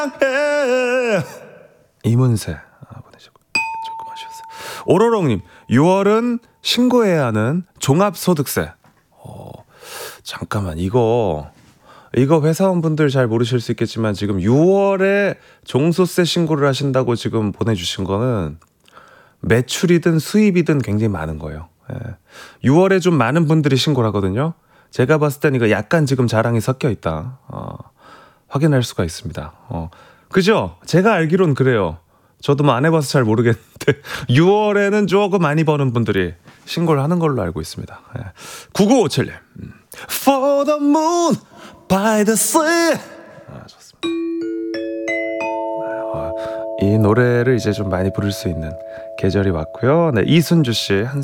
이문세 보내셨고 조금 아쉬웠어요. 오로롱님 6월은 신고해야 하는 종합소득세. 잠깐만 이거 회사원분들 잘 모르실 수 있겠지만 지금 6월에 종소세 신고를 하신다고 지금 보내주신 거는 매출이든 수입이든 굉장히 많은 거예요. 6월에 좀 많은 분들이 신고를 하거든요. 제가 봤을 땐 이거 약간 지금 자랑이 섞여 있다. 확인할 수가 있습니다. 그죠? 제가 알기론 그래요. 저도 뭐 안 해봐서 잘 모르겠는데 6월에는 조금 많이 버는 분들이 신고를 하는 걸로 알고 있습니다. 9957님 For the moon by the sea. 좋습니다. 이 노래를 이제 좀 많이 부를 수 있는 계절이 왔고요. 네, 이순주 씨 한